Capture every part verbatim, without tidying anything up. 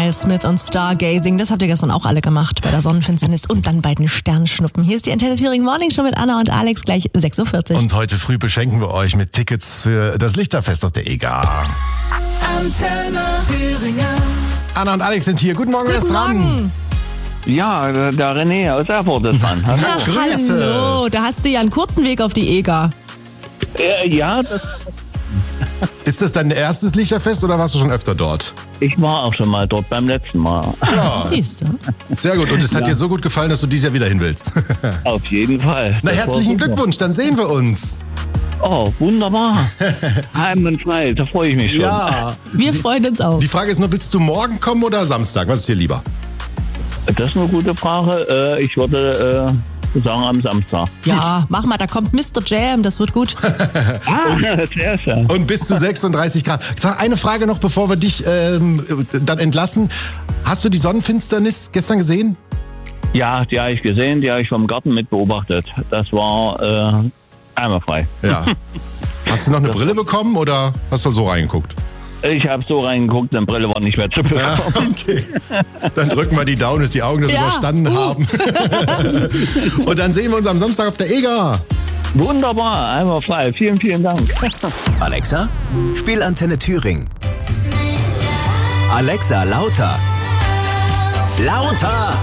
Miles Smith und Stargazing. Das habt ihr gestern auch alle gemacht bei der Sonnenfinsternis und dann bei den Sternschnuppen. Hier ist die Antenne Thüringen Morning Show mit Anna und Alex, gleich sechs Uhr vierzig. Und heute früh beschenken wir euch mit Tickets für das Lichterfest auf der Eger. Antenne Thüringen. Anna und Alex sind hier. Guten Morgen, wer ist dran? Morgen. Ja, der René aus Erfurt ist dran. Hallo. Ach, Grüße. hallo, da hast du ja einen kurzen Weg auf die Eger. Äh, ja, das, Ist das dein erstes Lichterfest oder warst du schon öfter dort? ich war auch schon mal dort beim letzten Mal. Ja, Siehst du? sehr gut. Und es hat Ja. dir so gut gefallen, dass du dieses Jahr wieder hin willst. Auf jeden Fall. Na, Das herzlichen war super. Glückwunsch, dann sehen wir uns. Oh, wunderbar. Heimwärts, da freue ich mich schon. Ja. Wir freuen uns auch. Die Frage ist nur, willst du morgen kommen oder Samstag? Was ist dir lieber? Das ist eine gute Frage. Äh, ich würde äh, sagen am Samstag. Ja, mach mal, da kommt Mister Jam, das wird gut. Ah, sehr schön. Und bis zu sechsunddreißig Grad. Sag, eine Frage noch, bevor wir dich ähm, dann entlassen. Hast du die Sonnenfinsternis gestern gesehen? Ja, die habe ich gesehen, die habe ich vom Garten mit beobachtet. Das war äh, einwandfrei. Ja. Hast du noch eine Brille bekommen oder hast du so reingeguckt? Ich habe so reingeguckt, eine Brille war nicht mehr zu bekommen. Ja, okay. Dann drücken wir die Daumen, dass die Augen das Ja. überstanden haben. Und dann sehen wir uns am Samstag auf der Eger. Wunderbar, einwandfrei. Vielen, vielen Dank. Alexa, spiel Antenne Thüringen. Alexa, lauter. Lauter!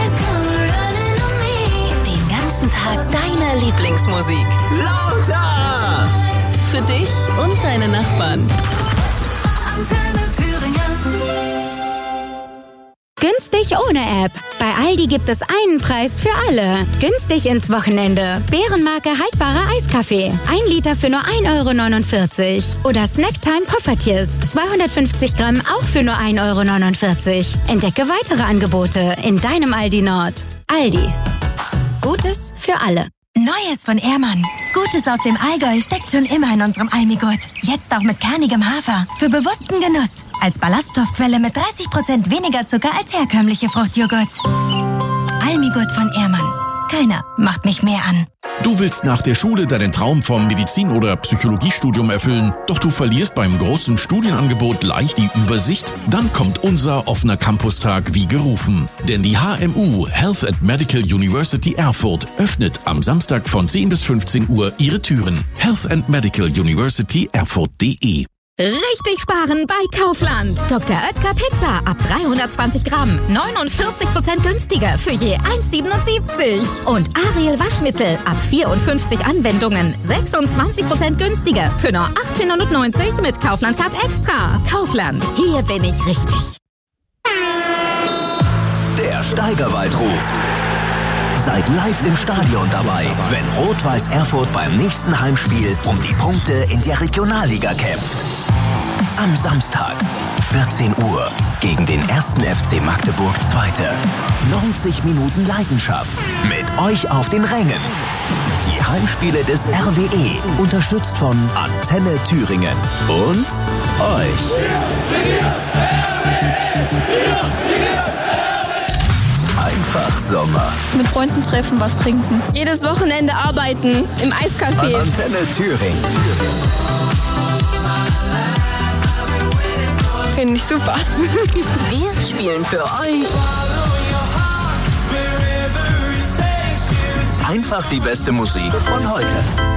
Den ganzen Tag deine Lieblingsmusik. Lauter! Für dich und deine Nachbarn. Antenne Thüringen. Günstig ohne App. Bei Aldi gibt es einen Preis für alle. Günstig ins Wochenende. Bärenmarke haltbarer Eiskaffee. Ein Liter für nur ein Euro neunundvierzig. Oder Snacktime Poffertjes. zweihundertfünfzig Gramm auch für nur ein Euro neunundvierzig. Entdecke weitere Angebote in deinem Aldi Nord. Aldi. Gutes für alle. Neues von Ehrmann. Gutes aus dem Allgäu steckt schon immer in unserem Almigurt. Jetzt auch mit kernigem Hafer. Für bewussten Genuss. Als Ballaststoffquelle mit dreißig Prozent weniger Zucker als herkömmliche Fruchtjoghurts. Almigurt von Ehrmann. Keiner macht mich mehr an. Du willst nach der Schule deinen Traum vom Medizin- oder Psychologiestudium erfüllen, doch du verlierst beim großen Studienangebot leicht die Übersicht? Dann kommt unser offener Campustag wie gerufen. Denn die H M U, Health and Medical University Erfurt, öffnet am Samstag von zehn bis fünfzehn Uhr ihre Türen. health and medical university erfurt punkt de. Richtig sparen bei Kaufland. Doktor Oetker Pizza ab dreihundertzwanzig Gramm. neunundvierzig Prozent günstiger für je eins Euro siebenundsiebzig. Und Ariel Waschmittel ab vierundfünfzig Anwendungen. sechsundzwanzig Prozent günstiger für nur achtzehnhundertneunzig mit Kaufland Card Extra. Kaufland. Hier bin ich richtig. Der Steigerwald ruft. Seid live im Stadion dabei, wenn Rot-Weiß Erfurt beim nächsten Heimspiel um die Punkte in der Regionalliga kämpft. Am Samstag, vierzehn Uhr, gegen den ersten F C Magdeburg Zweite. neunzig Minuten Leidenschaft mit euch auf den Rängen. Die Heimspiele des R W E, unterstützt von Antenne Thüringen und euch. Einfach Sommer. Mit Freunden treffen, was trinken. Jedes Wochenende arbeiten im Eiscafé. Antenne Thüringen. Finde ich super. Wir spielen für euch Einfach die beste Musik von heute.